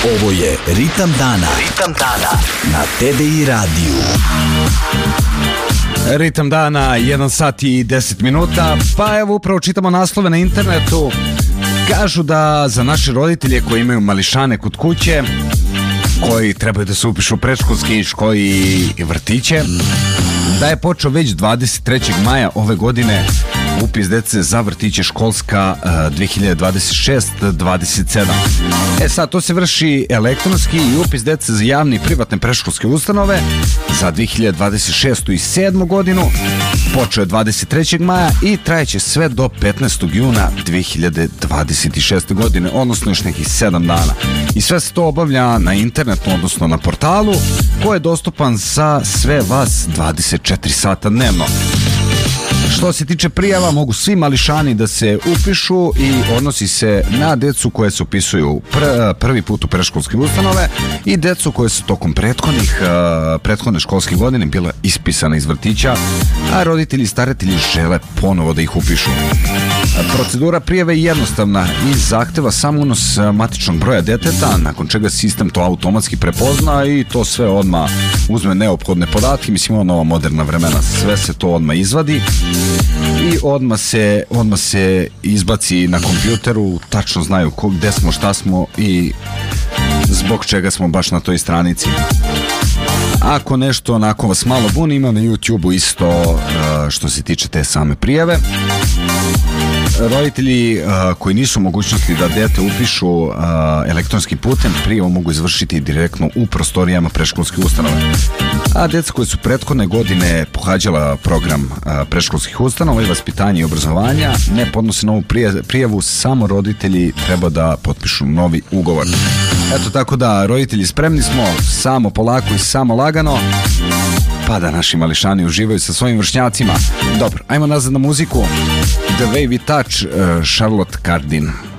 Ovo je Ritam dana. Ritam dana na TDI radiju. Ritam dana, 1 sat i 10 minuta. Pa evo, upravo čitamo naslove na internetu. Kažu da za naše roditelje koji imaju mališane kod kuće, koji trebaju da se upišu u predškolski, škole i vrtiće, da je počeo već 23. maja ove godine upis dece za vrtiće školska 2026-27. Sad to se vrši elektronski i upis dece za javne i privatne predškolske ustanove za 2026. i 7. godinu počeo je 23. maja i trajeće sve do 15. juna 2026. godine, odnosno još nekih 7 dana. I sve se to obavlja na internetu, odnosno na portalu koji je dostupan za sve vas 24 sata dnevno. Što se tiče prijava, mogu svi mališani da se upišu i odnosi se na decu koje se upisuju prvi put u predškolske ustanove i decu koje su tokom prethodne školske godine bila ispisana iz vrtića, a roditelji i staratelji žele ponovo da ih upišu. Procedura prijave je jednostavna i zahteva samo unos matičnog broja deteta, nakon čega sistem to automatski prepozna i to sve odmah uzme neophodne podatke. Mislim, ovo nova moderna vremena, sve se to odmah izvadi i odmah se izbaci na kompjuteru, tačno znaju gde smo, šta smo i zbog čega smo baš na toj stranici. Ako nešto onako vas malo buni, ima na YouTube-u isto što se tiče te same prijave. Roditelji koji nisu u mogućnosti da dete upišu elektronskim putem, prijavu mogu izvršiti direktno u prostorijama predškolske ustanove. A deca koje su prethodne godine pohađala program predškolskih ustanova i vaspitanja i obrazovanja ne podnose novu prijavu, samo roditelji treba da potpišu novi ugovor. Eto, tako da, roditelji, spremni smo, samo polako i samo lagano, pa da naši mališani uživaju sa svojim vršnjacima. Dobro, ajmo nazad na muziku. The Way We Touch, Charlotte Cardin.